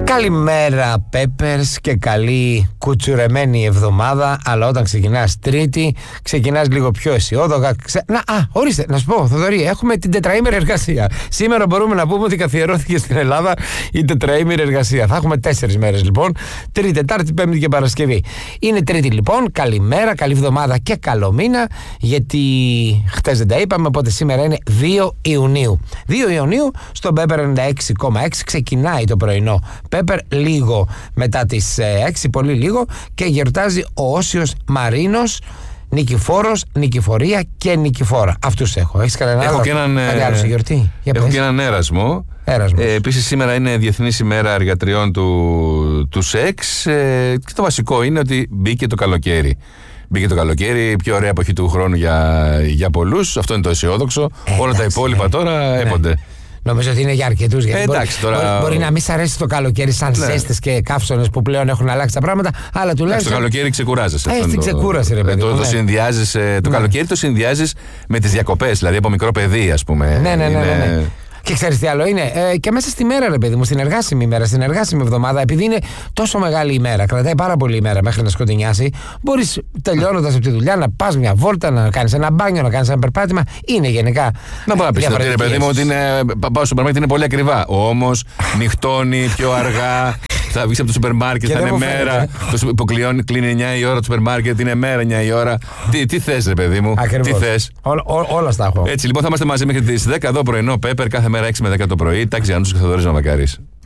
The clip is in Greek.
Καλημέρα Πέπερς και καλή κουτσουρεμένη εβδομάδα. Αλλά όταν ξεκινάς Τρίτη, ξεκινάς λίγο πιο αισιόδοξα. Ορίστε, να σου πω, Θοδωρή, έχουμε την τετραήμερη εργασία. Σήμερα μπορούμε να πούμε ότι καθιερώθηκε στην Ελλάδα η τετραήμερη εργασία. Θα έχουμε 4 μέρες λοιπόν. Τρίτη, Τετάρτη, Πέμπτη και Παρασκευή. Είναι Τρίτη λοιπόν. Καλημέρα, καλή εβδομάδα και καλό μήνα. Γιατί χτες δεν τα είπαμε, οπότε σήμερα είναι 2 Ιουνίου. 2 Ιουνίου στον Πέπερ 96,6 ξεκινάει το πρωινό Πέπερ λίγο μετά τις 6, πολύ λίγο, και γιορτάζει ο Όσιος Μαρίνος, Νικηφόρος, Νικηφορία και Νικηφόρα. Αυτούς έχω. Έχεις κανένα άλλο? Έχω σε γιορτή? Έχω και έναν έρασμο. Επίσης σήμερα είναι Διεθνής ημέρα εργατριών του σεξ, και το βασικό είναι ότι μπήκε το καλοκαίρι. Μπήκε το καλοκαίρι, πιο ωραία εποχή του χρόνου για πολλούς. Αυτό είναι το αισιόδοξο. Όλα τα υπόλοιπα τώρα έπονται. Νομίζω ότι είναι για αρκετούς. Μπορεί να μην σ' αρέσει το καλοκαίρι σαν ζέστες και καύσωνες που πλέον έχουν αλλάξει τα πράγματα, αλλά τουλάχιστον. Το καλοκαίρι ξεκουράζεσαι. Έχει την ξεκούραση, ρε παιδί. Το καλοκαίρι το συνδυάζεις με τις διακοπές, δηλαδή από μικρό παιδί, ας πούμε. Ναι. Και ξέρεις τι άλλο είναι? Και μέσα στη μέρα, ρε παιδί μου, στην εργάσιμη ημέρα, στην εργάσιμη εβδομάδα, επειδή είναι τόσο μεγάλη ημέρα, κρατάει πάρα πολύ ημέρα μέχρι να σκοτεινιάσει, μπορείς τελειώνοντας από τη δουλειά να πας μια βόλτα, να κάνεις ένα μπάνιο, να κάνεις ένα περπάτημα. Είναι γενικά. Να πάω να πεις ότι, ρε παιδί μου, ότι πάω στο σούπερ μάρκετ, είναι πολύ ακριβά. Όμως νυχτώνει πιο αργά. Θα βγεις από το σούπερ μάρκετ, θα είναι μέρα. Που κλείνει 9 η ώρα το σούπερ μάρκετ, είναι μέρα 9 η ώρα. Τι θες, ρε παιδί μου? Ακριβώς. Τι θες? Όλα στα έχω. Έτσι λοιπόν θα είμαστε μαζί μέχρι τις 10 εδώ πρωινό Πέπερ, κάθε μέρα 6 με 10 το πρωί. Τάξη Γιάννους και Θοδωρής Ναβακάρης.